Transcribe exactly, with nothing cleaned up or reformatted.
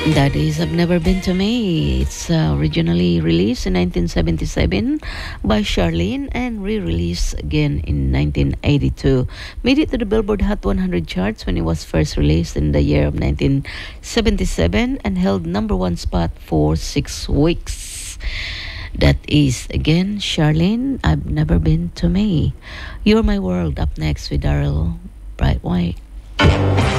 That is I've Never Been to Me. It's uh, originally released in nineteen seventy-seven by Charlene and re-released again in nineteen eighty-two. Made it to the Billboard Hot one hundred charts when it was first released in the year of nineteen seventy-seven and held number one spot for six weeks. That is again Charlene, I've Never Been to Me. You're My World up next with Daryl Brightwhite.